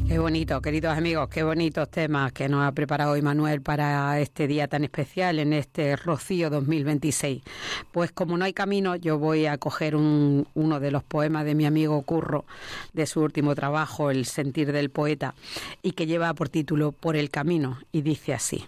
Qué bonito, queridos amigos, qué bonitos temas que nos ha preparado hoy Manuel para este día tan especial, en este Rocío 2026. Pues como no hay camino, yo voy a coger uno de los poemas de mi amigo Curro, de su último trabajo, El sentir del poeta, y que lleva por título Por el camino, y dice así: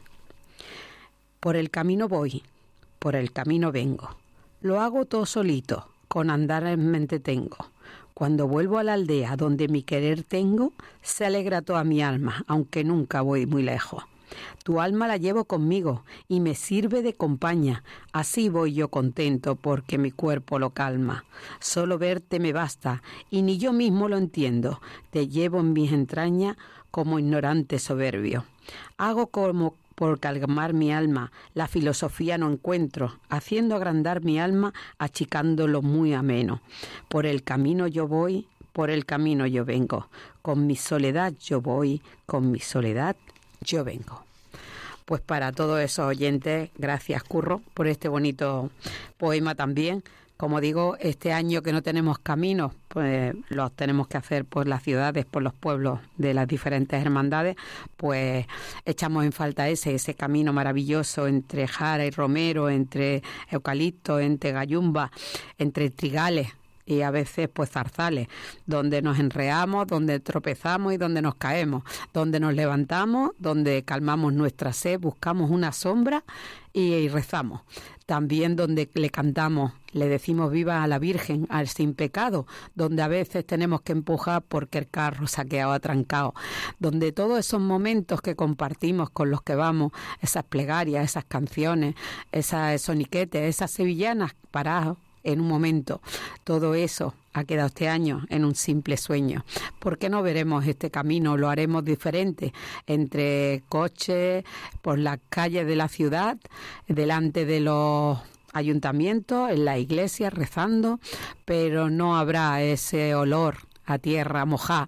por el camino voy, por el camino vengo, lo hago todo solito, con andar en mente tengo. Cuando vuelvo a la aldea donde mi querer tengo, se alegra toda mi alma, aunque nunca voy muy lejos. Tu alma la llevo conmigo y me sirve de compañía, así voy yo contento porque mi cuerpo lo calma. Solo verte me basta y ni yo mismo lo entiendo, te llevo en mis entrañas como ignorante soberbio. Hago como por calmar mi alma, la filosofía no encuentro, haciendo agrandar mi alma, achicándolo muy ameno. Por el camino yo voy, por el camino yo vengo, con mi soledad yo voy, con mi soledad yo vengo. Pues para todos esos oyentes, gracias Curro por este bonito poema también. Como digo, este año que no tenemos caminos, pues los tenemos que hacer por las ciudades, por los pueblos de las diferentes hermandades, pues echamos en falta ese camino maravilloso entre Jara y Romero, entre eucalipto, entre gallumba, entre trigales y a veces pues zarzales, donde nos enreamos, donde tropezamos y donde nos caemos, donde nos levantamos, donde calmamos nuestra sed, buscamos una sombra y rezamos. También donde le cantamos, le decimos viva a la Virgen, al sin pecado, donde a veces tenemos que empujar porque el carro se ha quedado atrancado, donde todos esos momentos que compartimos con los que vamos, esas plegarias, esas canciones, esas soniquetes, esas sevillanas paradas en un momento, todo eso ha quedado este año en un simple sueño. ¿Por qué no veremos este camino? Lo haremos diferente, entre coches, por las calles de la ciudad, delante de los ayuntamientos, en la iglesia, rezando, pero no habrá ese olor a tierra mojada,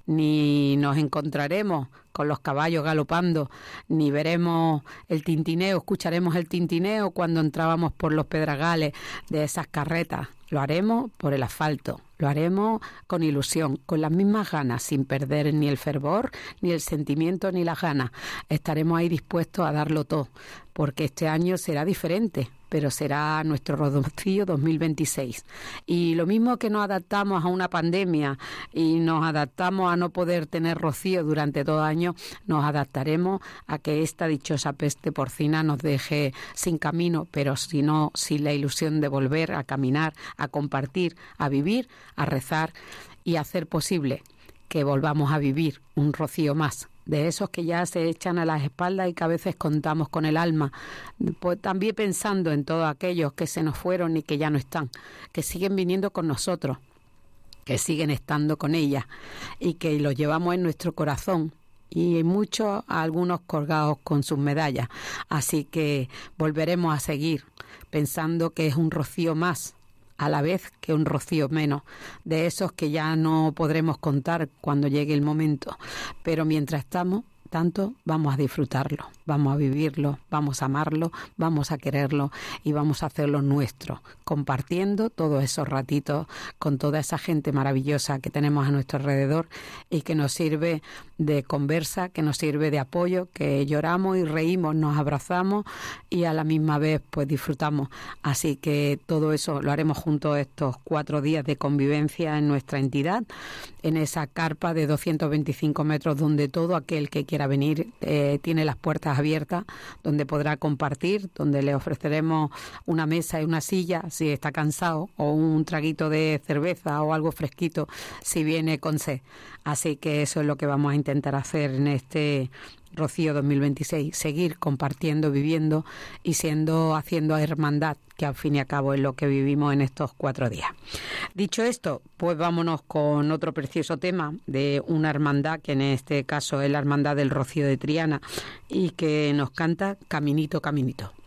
ni nos encontraremos con los caballos galopando, ni veremos el tintineo, escucharemos el tintineo cuando entrábamos por los pedregales de esas carretas. Lo haremos por el asfalto, lo haremos con ilusión, con las mismas ganas, sin perder ni el fervor, ni el sentimiento, ni las ganas. Estaremos ahí dispuestos a darlo todo, porque este año será diferente, pero será nuestro Rocío 2026. Y lo mismo que nos adaptamos a una pandemia y nos adaptamos a no poder tener rocío durante todo el año, nos adaptaremos a que esta dichosa peste porcina nos deje sin camino, pero sin la ilusión de volver a caminar, a compartir, a vivir, a rezar y a hacer posible que volvamos a vivir un rocío más, de esos que ya se echan a las espaldas y que a veces contamos con el alma, pues también pensando en todos aquellos que se nos fueron y que ya no están, que siguen viniendo con nosotros, que siguen estando con ella y que los llevamos en nuestro corazón, y muchos, algunos colgados con sus medallas. Así que volveremos a seguir pensando que es un rocío más, a la vez que un rocío menos, de esos que ya no podremos contar cuando llegue el momento. Pero mientras estamos, tanto vamos a disfrutarlo, vamos a vivirlo, vamos a amarlo, vamos a quererlo y vamos a hacerlo nuestro, compartiendo todos esos ratitos con toda esa gente maravillosa que tenemos a nuestro alrededor y que nos sirve de conversa, que nos sirve de apoyo, que lloramos y reímos, nos abrazamos y a la misma vez pues disfrutamos. Así que todo eso lo haremos juntos estos 4 días de convivencia en nuestra entidad, en esa carpa de 225 metros donde todo aquel que quiera venir tiene las puertas abiertas, donde podrá compartir, donde le ofreceremos una mesa y una silla si está cansado, o un traguito de cerveza o algo fresquito si viene con sed. Así que eso es lo que vamos a intentar hacer en este Rocío 2026, seguir compartiendo, viviendo y haciendo hermandad, que al fin y al cabo es lo que vivimos en estos 4 días. Dicho esto, pues vámonos con otro precioso tema de una hermandad, que en este caso es la Hermandad del Rocío de Triana, y que nos canta Caminito, Caminito.